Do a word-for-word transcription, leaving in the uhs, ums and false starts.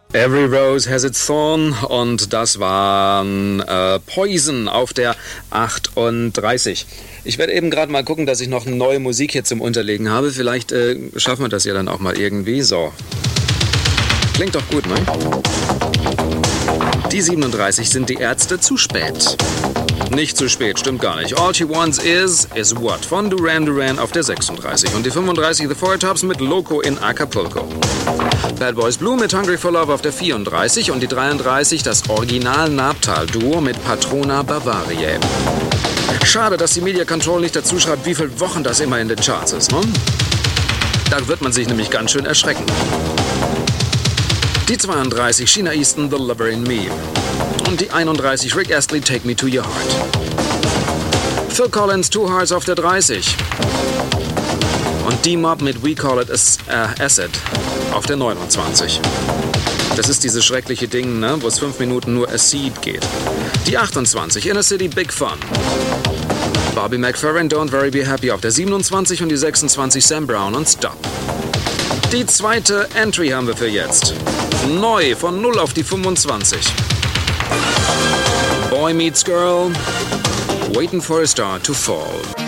Every Rose Has Its Thorn und das waren äh, Poison auf der achtunddreißig. Ich werde eben gerade mal gucken, dass ich noch neue Musik hier zum Unterlegen habe. Vielleicht äh, schaffen wir das ja dann auch mal irgendwie. So. Klingt doch gut, ne? Die siebenunddreißig sind die Ärzte. Zu spät. Nicht zu spät, stimmt gar nicht. All She Wants Is, Is What von Duran Duran auf der sechsunddreißig. Und die fünfunddreißig The Four Tops mit Loco in Acapulco. Bad Boys Blue mit Hungry for Love auf der vierunddreißig. Und die dreiunddreißig das Original Nabtal-Duo mit Patrona Bavariae. Schade, dass die Media Control nicht dazu schreibt, wie viele Wochen das immer in den Charts ist, ne? Da wird man sich nämlich ganz schön erschrecken. Die zweiunddreißig Sheena Easton, The Lover in Me. Und die einunddreißig Rick Astley, Take Me to Your Heart. Phil Collins, Two Hearts auf der dreißig. Und D-Mob mit We Call It As, äh, Acid auf der neunundzwanzig. Das ist dieses schreckliche Ding, ne, wo es fünf Minuten nur Acid geht. Die achtundzwanzig Inner City Big Fun. Bobby McFerrin, Don't Worry Be Happy auf der siebenundzwanzig und die sechsundzwanzig Sam Brown und Stop. Die zweite Entry haben wir für jetzt. Neu von null auf die fünfundzwanzig. Boy Meets Girl, Waiting for a Star to Fall.